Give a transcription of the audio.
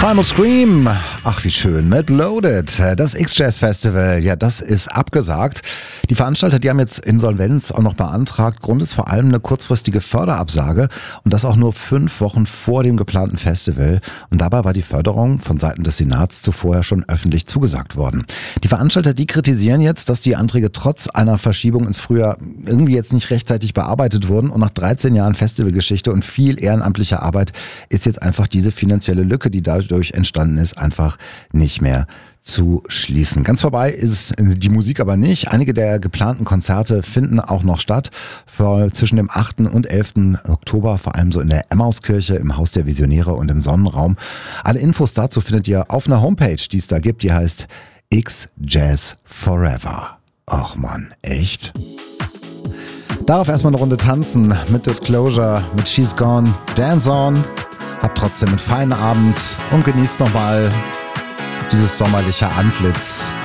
Primal Scream, ach wie schön, mit Loaded. Das X-Jazz Festival, ja, das ist abgesagt. Die Veranstalter, die haben jetzt Insolvenz auch noch beantragt. Grund ist vor allem eine kurzfristige Förderabsage und das auch nur 5 Wochen vor dem geplanten Festival. Und dabei war die Förderung von Seiten des Senats zuvor schon öffentlich zugesagt worden. Die Veranstalter, die kritisieren jetzt, dass die Anträge trotz einer Verschiebung ins Frühjahr irgendwie jetzt nicht rechtzeitig bearbeitet wurden und nach 13 Jahren Festivalgeschichte und viel ehrenamtlicher Arbeit ist jetzt einfach diese finanzielle Lücke, die dadurch entstanden ist, einfach nicht mehr zu schließen. Ganz vorbei ist die Musik aber nicht. Einige der geplanten Konzerte finden auch noch statt. Zwischen dem 8. und 11. Oktober, vor allem so in der Emmauskirche, im Haus der Visionäre und im Sonnenraum. Alle Infos dazu findet ihr auf einer Homepage, die es da gibt. Die heißt X-Jazz Forever. Ach man, echt? Darauf erstmal eine Runde tanzen mit Disclosure, mit She's Gone, Dance On. Habt trotzdem einen feinen Abend und genießt nochmal dieses sommerliche Antlitz.